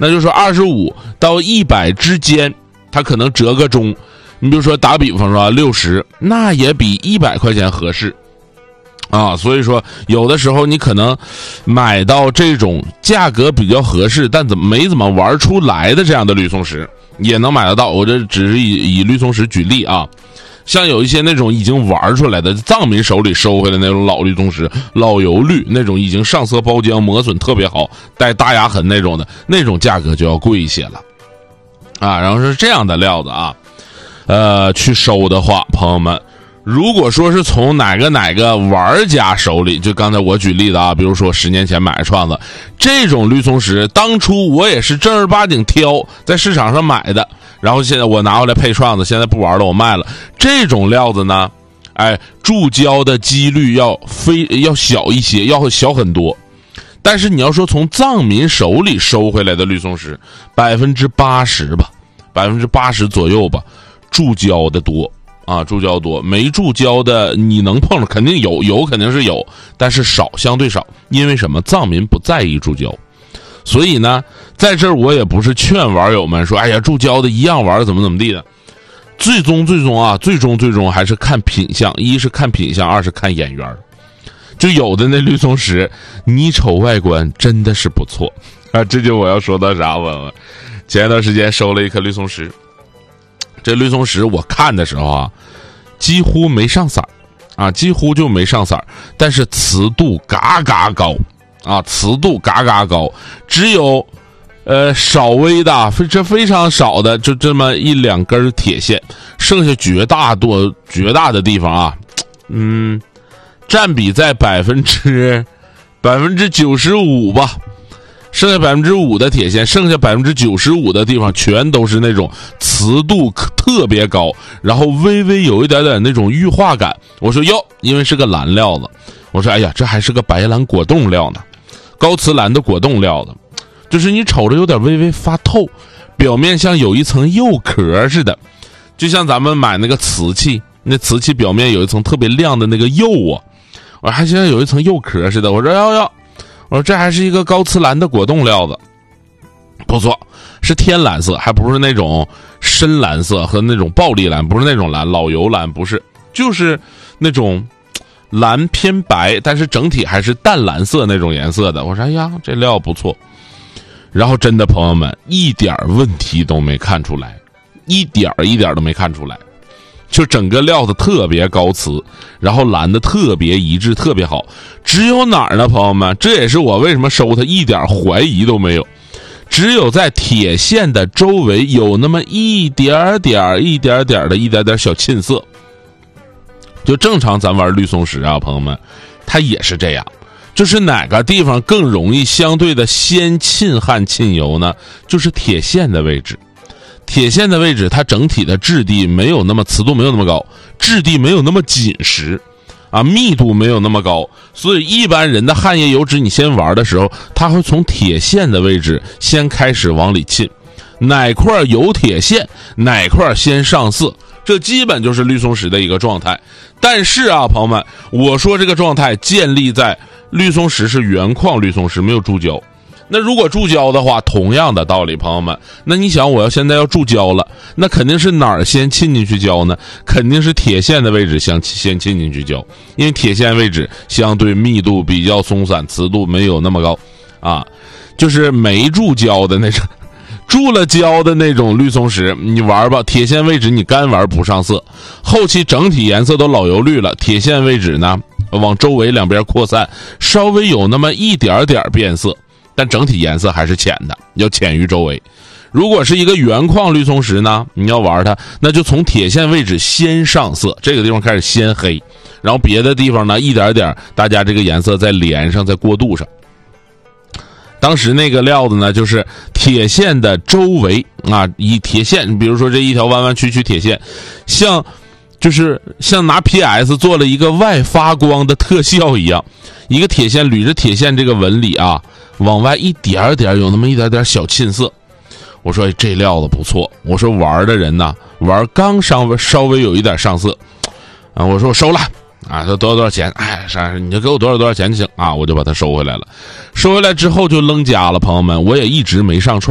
那就是说25到100之间，它可能折个中。你比如说打比方说60，那也比100块钱合适啊。所以说有的时候你可能买到这种价格比较合适但没怎么玩出来的这样的绿松石也能买得到。我这只是以绿松石举例啊。像有一些那种已经玩出来的藏民手里收回来那种老绿松石、老油绿那种已经上色包浆磨损特别好带大牙痕那种的，那种价格就要贵一些了啊。然后是这样的料子啊，去收的话，朋友们，如果说是从哪个玩家手里，就刚才我举例的啊，比如说10年前买的串子，这种绿松石当初我也是正儿八经挑在市场上买的，然后现在我拿回来配串子，现在不玩了，我卖了。这种料子呢，注胶的几率要小一些，要小很多。但是你要说从藏民手里收回来的绿松石，80%吧，80%左右吧，注胶的多啊，注胶多，没注胶的你能碰着肯定有肯定是有，但是少，相对少。因为什么？藏民不在意注胶。所以呢，在这儿我也不是劝网友们说，哎呀，注胶的一样玩怎么地的。最终还是看品相，一是看品相，二是看眼缘。就有的那绿松石，你瞅外观真的是不错啊。这就我要说到啥我前一段时间收了一颗绿松石，这绿松石我看的时候啊，几乎没上色啊，几乎就没上色，但是瓷度嘎嘎高啊，瓷度嘎嘎高，只有稍微的这非常少的就这么1-2根铁线，剩下绝大的地方啊，占比在95%吧，剩下5%的铁线，剩下95%的地方全都是那种瓷度特别高，然后微微有一点点那种玉化感。我说哟，因为是个蓝料子，我说哎呀，这还是个白蓝果冻料呢，高瓷蓝的果冻料子。就是你瞅着有点微微发透，表面像有一层釉壳似的，就像咱们买那个瓷器，那瓷器表面有一层特别亮的那个釉啊，我还像有一层釉壳似的。我说我说这还是一个高瓷蓝的果冻料子，不错，是天蓝色，还不是那种深蓝色和那种暴力蓝，不是那种蓝，老油蓝不是，就是那种蓝偏白，但是整体还是淡蓝色那种颜色的。我说哎呀，这料不错。然后真的朋友们一点问题都没看出来，一点都没看出来，就整个料子特别高瓷，然后蓝的特别一致，特别好。只有哪儿呢，朋友们？这也是我为什么收它一点怀疑都没有。只有在铁线的周围有那么一点点小沁色。就正常咱玩绿松石啊，朋友们，它也是这样。就是哪个地方更容易相对的先沁汗沁油呢？就是铁线的位置。铁线的位置它整体的质地没有那么瓷度没有那么高，质地没有那么紧实啊，密度没有那么高，所以一般人的汗液油脂你先玩的时候，它会从铁线的位置先开始往里沁，哪块有铁线哪块先上色，这基本就是绿松石的一个状态。但是啊，朋友们，我说这个状态建立在绿松石是原矿绿松石，没有注胶。那如果注胶的话，同样的道理，朋友们，那你想我现在要注胶了，那肯定是哪儿先沁进去胶呢？肯定是铁线的位置先沁进去胶，因为铁线位置相对密度比较松散，瓷度没有那么高啊。就是没注胶的那种，注了胶的那种绿松石，你玩吧，铁线位置你干玩不上色，后期整体颜色都老油绿了，铁线位置呢往周围两边扩散，稍微有那么一点点变色，但整体颜色还是浅的，要浅于周围。如果是一个原矿绿松石呢，你要玩它，那就从铁线位置先上色，这个地方开始先黑，然后别的地方呢一点点大家这个颜色再连上，再过渡上。当时那个料子呢，就是铁线的周围啊，以铁线，比如说这一条弯弯曲曲铁线，像拿 PS 做了一个外发光的特效一样，一个铁线捋着铁线这个纹理啊，往外一点点有那么一点点小沁色。我说这料子不错，我说玩的人呢，玩刚稍微有一点上色啊，我说我收了啊，说多少钱？哎，你就给我多少钱就行啊，我就把它收回来了。收回来之后就扔家了，朋友们，我也一直没上串。